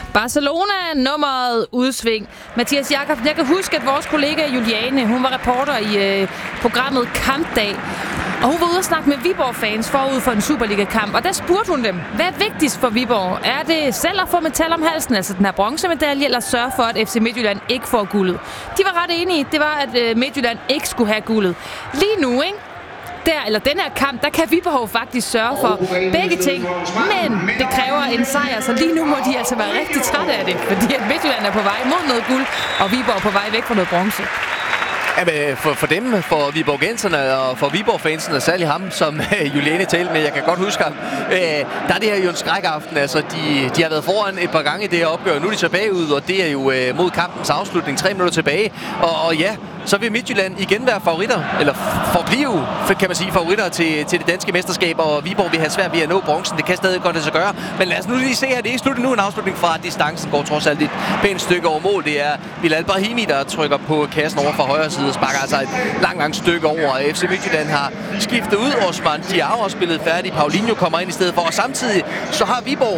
Barcelona, nummeret udsving. Mathias Jakobsen, jeg kan huske, at vores kollega Juliane, hun var reporter i programmet Kampdag. Og hun var ude og snakke med Viborg-fans forud for en Superliga-kamp. Og der spurgte hun dem, hvad er vigtigst for Viborg? Er det selv at få metal om halsen, altså den her bronzemedalje, eller sørge for, at FC Midtjylland ikke får guldet? De var ret enige. Det var, at Midtjylland ikke skulle have guldet. Lige nu, ikke? Den her kamp, der kan Viborg faktisk sørge for begge ting. Men det kræver en sejr, så lige nu må de altså være rigtig trætte af det. Fordi at Midtjylland er på vej mod noget guld, og Viborg er på vej væk fra noget bronze. Ja, for dem, for Viborgenserne og for Viborg-fansene, særlig ham, som Juliane talte med, jeg kan godt huske ham, der er det her jo en skrækaften. Altså, de har været foran et par gange i det her opgør, nu er de så bagud, og det er jo mod kampens afslutning, 3 minutter tilbage. Og ja, så vil Midtjylland igen være favoritter, eller forblive, kan man sige, favoritter til det danske mesterskab, og Viborg vil have svært ved at nå bronzen. Det kan stadig godt lade sig gøre, men lad os nu lige se her, det er ikke slut nu, en afslutning fra distancen går trods alt et pænt stykke over mål. Det er Bilal Brahimi, der trykker på kassen over fra højre side og sparker altså et langt stykke over. FC Midtjylland har skiftet ud, Osman Diarra har spillet færdig, Paulinho kommer ind i stedet for, og samtidig så har Viborg